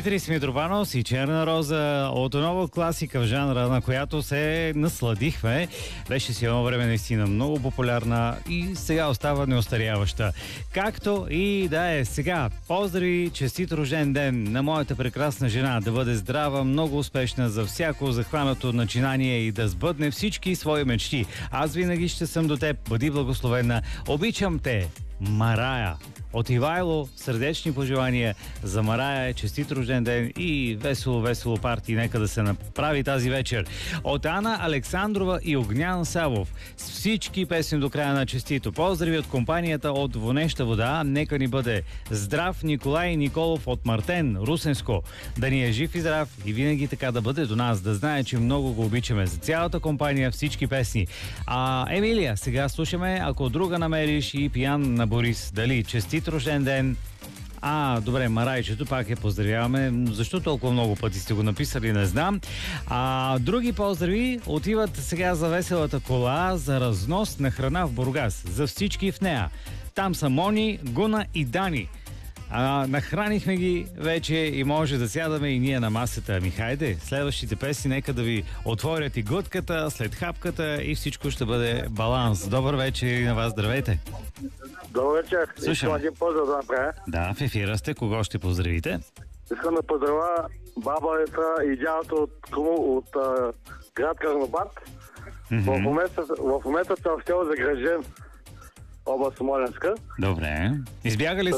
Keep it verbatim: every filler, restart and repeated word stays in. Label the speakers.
Speaker 1: Димитрис Митропанос и Черна роза, отново класика в жанра, на която се насладихме. Беше си едно време наистина много популярна и сега остава неостаряваща. Както и да е сега. Поздрави, честит рожден ден на моята прекрасна жена, да бъде здрава, много успешна за всяко захванато начинание и да сбъдне всички свои мечти. Аз винаги ще съм до теб, бъди благословена. Обичам те, Марая. От Ивайло сърдечни пожелания за Марая, честит рожден ден и весело, весело парти, нека да се направи тази вечер. От Ана Александрова и Огнян Савов с всички песни до края на честито. Поздрави от компанията от Вонеща вода, нека ни бъде здрав Николай Николов от Мартен, Русенско. Да ни е жив и здрав и винаги така да бъде до нас, да знае, че много го обичаме. За цялата компания всички песни. А Емилия, сега слушаме Ако друга намериш и Пиян на Борис. Дали честит рожден ден. А, добре, Марайчето пак я поздравяваме. Защо толкова много пъти сте го написали, не знам. А други поздрави отиват сега за веселата кола за разнос на храна в Бургас. За всички в нея. Там са Мони, Гуна и Дани. А, нахранихме ги вече и може да сядаме и ние на масата. Ами хайде, следващите песни нека да ви отворят и глътката, след хапката и всичко ще бъде баланс. Добър вечер и на вас, здравейте!
Speaker 2: Добър вечер.
Speaker 1: Слушам.
Speaker 2: Искам един поздрав да направя.
Speaker 1: Да, в ефира сте. Кого ще поздравите?
Speaker 2: Искам да поздравя бабата и дядото от, от, от а, град Карнобат. Mm-hmm. В момента, в момента съм в село Загражден, област Смолянска.
Speaker 1: Добре. Избягали